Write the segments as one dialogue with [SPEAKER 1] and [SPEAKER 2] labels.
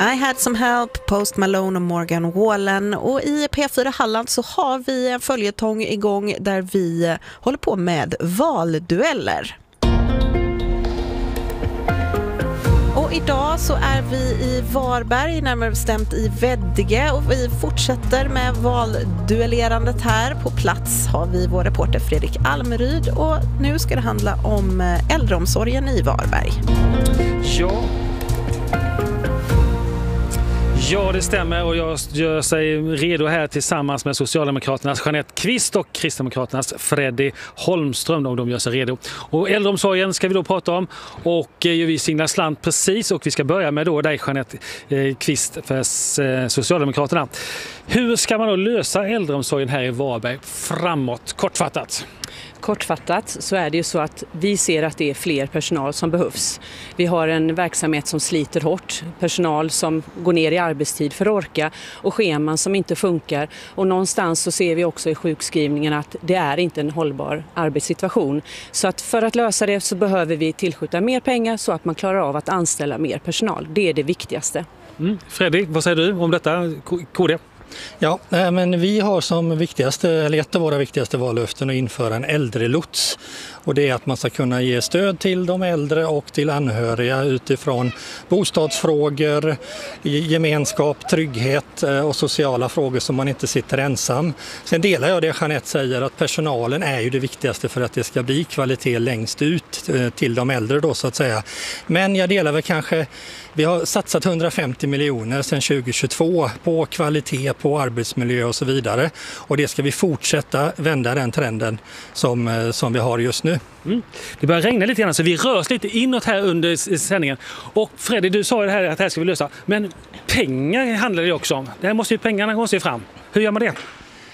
[SPEAKER 1] I Had Some Help, Post Malone och Morgan Wallen. Och i P4 Halland så har vi en följetong igång där vi håller på med valdueller. Och idag så är vi i Varberg, närmare bestämt i Veddige, och vi fortsätter med valduellerandet här. På plats har vi vår reporter Fredrik Almeryd och nu ska det handla om äldreomsorgen i Varberg.
[SPEAKER 2] Ja, det stämmer, och jag gör sig redo här tillsammans med Socialdemokraternas Jeanette Kvist och Kristdemokraternas Freddy Holmström, om de gör sig redo. Och äldreomsorgen ska vi då prata om, och vi singlar slant precis, och vi ska börja med då dig Jeanette Kvist för Socialdemokraterna. Hur ska man då lösa äldreomsorgen här i Varberg framåt, kortfattat?
[SPEAKER 3] Kortfattat så är det ju så att vi ser att det är fler personal som behövs. Vi har en verksamhet som sliter hårt, personal som går ner i arbetstid för att orka och scheman som inte funkar. Och någonstans så ser vi också i sjukskrivningen att det är inte en hållbar arbetssituation. Så att för att lösa det så behöver vi tillskjuta mer pengar så att man klarar av att anställa mer personal. Det är det viktigaste.
[SPEAKER 2] Fredrik, vad säger du om detta, KD?
[SPEAKER 4] Ja, men vi har som ett av våra viktigaste vallöften att införa en äldrelots. Och det är att man ska kunna ge stöd till de äldre och till anhöriga utifrån bostadsfrågor, gemenskap, trygghet och sociala frågor som man inte sitter ensam. Sen delar jag det Jeanette säger, att personalen är ju det viktigaste för att det ska bli kvalitet längst ut till de äldre då så att säga. Men jag delar väl kanske, vi har satsat 150 miljoner sedan 2022 på kvalitet, på arbetsmiljö och så vidare. Och det ska vi fortsätta vända den trenden som vi har just nu.
[SPEAKER 2] Det börjar regna lite grann så vi rör oss lite inåt här under sändningen. Och Freddy, du sa ju det här att det här ska vi lösa. Men pengar handlar det också om. Pengarna måste ju fram. Hur gör man det?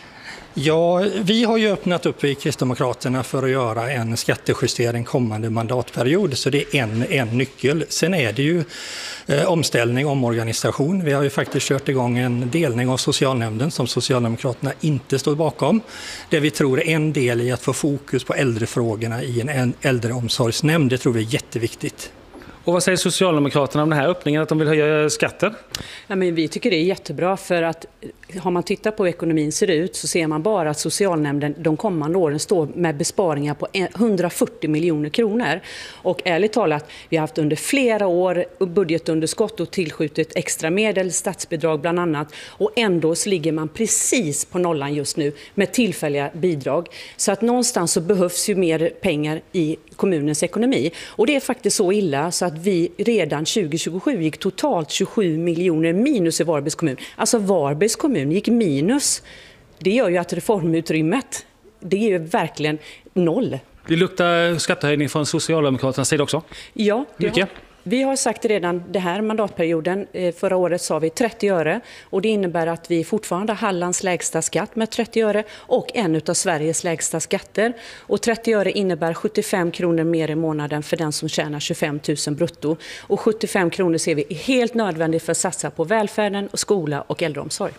[SPEAKER 4] Ja, vi har ju öppnat upp i Kristdemokraterna för att göra en skattejustering kommande mandatperiod, så det är en nyckel. Sen är det ju omställning, omorganisation. Vi har ju faktiskt kört igång en delning av socialnämnden som Socialdemokraterna inte står bakom. Det vi tror är en del i att få fokus på äldrefrågorna i en äldreomsorgsnämnd. Det tror vi är jätteviktigt.
[SPEAKER 2] Och vad säger Socialdemokraterna om den här öppningen, att de vill höja skatter?
[SPEAKER 3] Ja, men vi tycker det är jättebra, för att har man tittat på hur ekonomin ser ut så ser man bara att socialnämnden de kommande åren står med besparingar på 140 miljoner kronor. Och ärligt talat, vi har haft under flera år budgetunderskott och tillskjutit extra medel, statsbidrag bland annat. Och ändå så ligger man precis på nollan just nu med tillfälliga bidrag. Så att någonstans så behövs ju mer pengar i kommunens ekonomi. Och det är faktiskt så illa så att vi redan 2027 gick totalt 27 miljoner minus i Varbergs kommun. Alltså Varbergs kommun gick minus. Det gör ju att reformutrymmet, det är ju verkligen noll.
[SPEAKER 2] Det luktar skattehöjning från Socialdemokraternas sida också?
[SPEAKER 3] Ja,
[SPEAKER 2] mycket.
[SPEAKER 3] Vi har sagt redan det här mandatperioden, förra året sa vi 30 öre, och det innebär att vi fortfarande har Hallands lägsta skatt med 30 öre och en av Sveriges lägsta skatter. Och 30 öre innebär 75 kronor mer i månaden för den som tjänar 25 000 brutto. Och 75 kronor ser vi är helt nödvändigt för att satsa på välfärden, skola och äldreomsorg.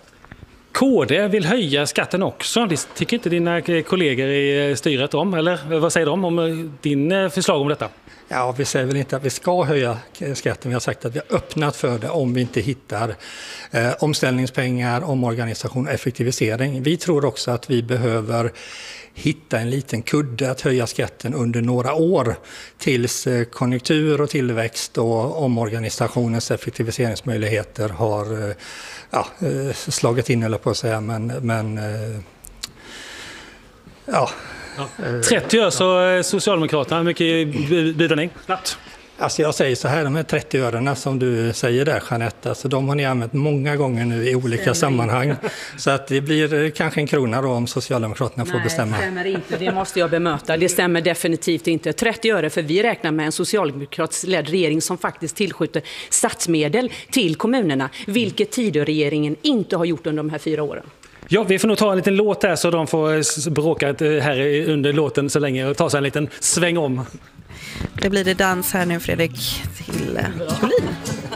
[SPEAKER 2] KD vill höja skatten också. Det tycker inte dina kollegor i styret om, eller vad säger de om din förslag om detta?
[SPEAKER 4] Ja, vi säger väl inte att vi ska höja skatten. Vi har sagt att vi har öppnat för det om vi inte hittar omställningspengar, omorganisation och effektivisering. Vi tror också att vi behöver hitta en liten kudde att höja skatten under några år tills konjunktur och tillväxt och omorganisationens effektiviseringsmöjligheter har slagit in, eller på att säga, men
[SPEAKER 2] 30 år så Socialdemokraterna, hur mycket bidrar ni? Snabbt.
[SPEAKER 4] Alltså jag säger så här, de här 30 örena som du säger där Jeanette, alltså de har ni använt många gånger nu i olika sammanhang. Så att det blir kanske en krona då om Socialdemokraterna får bestämma.
[SPEAKER 3] Nej, det stämmer inte. Det måste jag bemöta. Det stämmer definitivt inte. 30 öre, för vi räknar med en socialdemokratisk ledd regering som faktiskt tillskjuter statsmedel till kommunerna, vilket Tidöregeringen inte har gjort under de här 4 åren.
[SPEAKER 2] Ja, vi får nog ta en liten låt där så de får bråka här under låten så länge och ta sig en liten sväng om.
[SPEAKER 1] Det blir det dans här nu, Fredrik, till Jolin.